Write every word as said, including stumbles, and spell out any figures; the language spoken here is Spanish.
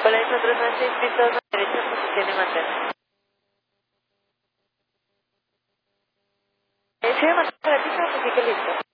Hola, nosotros no estoy inscritos a la derecha, posición de materna. Eh, ¿Sí de materna la pizza? Pues sí que listo.